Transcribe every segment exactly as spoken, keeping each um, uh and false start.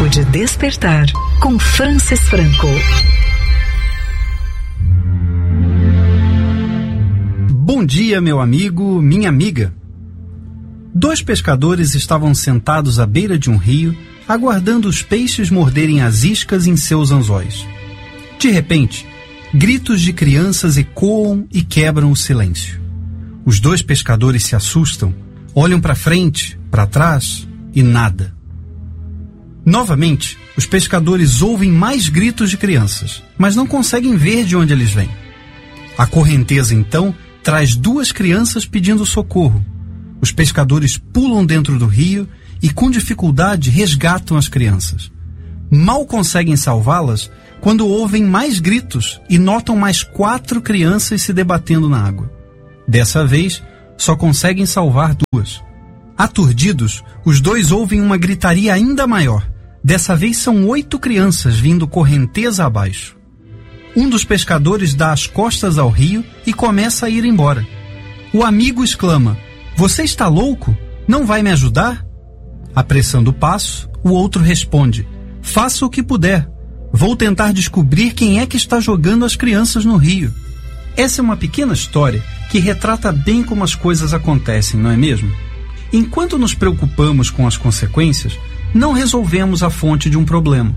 de despertar com Francis Franco. Bom dia, meu amigo, minha amiga. Dois pescadores estavam sentados à beira de um rio, aguardando os peixes morderem as iscas em seus anzóis. De repente, gritos de crianças ecoam e quebram o silêncio. Os dois pescadores se assustam, olham para frente, para trás e nada. Novamente, os pescadores ouvem mais gritos de crianças, mas não conseguem ver de onde eles vêm. A correnteza, então, traz duas crianças pedindo socorro. Os pescadores pulam dentro do rio e, com dificuldade, resgatam as crianças. Mal conseguem salvá-las quando ouvem mais gritos e notam mais quatro crianças se debatendo na água. Dessa vez, só conseguem salvar duas. Aturdidos, os dois ouvem uma gritaria ainda maior. Dessa vez são oito crianças vindo correnteza abaixo. Um dos pescadores dá as costas ao rio e começa a ir embora. O amigo exclama: "Você está louco? Não vai me ajudar?" Apressando o passo, o outro responde: "Faça o que puder. Vou tentar descobrir quem é que está jogando as crianças no rio." Essa é uma pequena história que retrata bem como as coisas acontecem, não é mesmo? Enquanto nos preocupamos com as consequências, não resolvemos a fonte de um problema.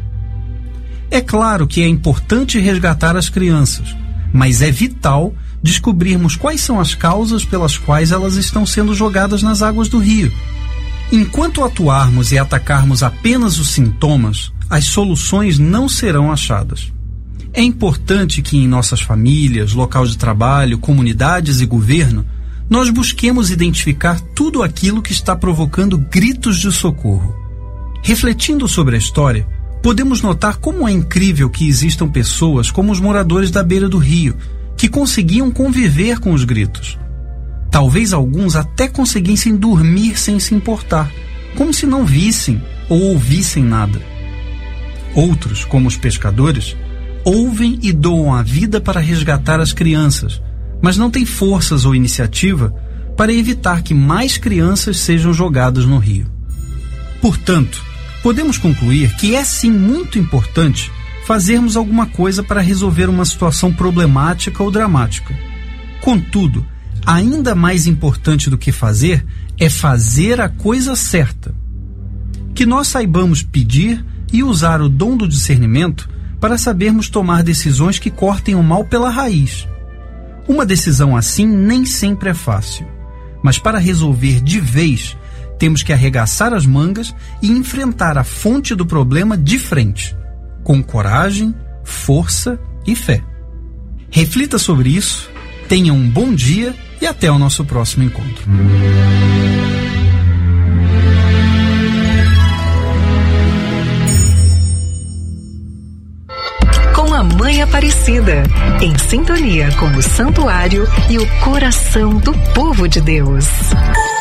É claro que é importante resgatar as crianças, mas é vital descobrirmos quais são as causas pelas quais elas estão sendo jogadas nas águas do rio. Enquanto atuarmos e atacarmos apenas os sintomas, as soluções não serão achadas. É importante que em nossas famílias, local de trabalho, comunidades e governo, nós busquemos identificar tudo aquilo que está provocando gritos de socorro. Refletindo sobre a história, podemos notar como é incrível que existam pessoas como os moradores da beira do rio, que conseguiam conviver com os gritos. Talvez alguns até conseguissem dormir sem se importar, como se não vissem ou ouvissem nada. Outros, como os pescadores, ouvem e doam a vida para resgatar as crianças, mas não têm forças ou iniciativa para evitar que mais crianças sejam jogadas no rio. Portanto, podemos concluir que é sim muito importante fazermos alguma coisa para resolver uma situação problemática ou dramática. Contudo, ainda mais importante do que fazer é fazer a coisa certa. Que nós saibamos pedir e usar o dom do discernimento para sabermos tomar decisões que cortem o mal pela raiz. Uma decisão assim nem sempre é fácil, mas para resolver de vez, temos que arregaçar as mangas e enfrentar a fonte do problema de frente, com coragem, força e fé. Reflita sobre isso, tenha um bom dia e até o nosso próximo encontro. Com a Mãe Aparecida, em sintonia com o Santuário e o coração do povo de Deus.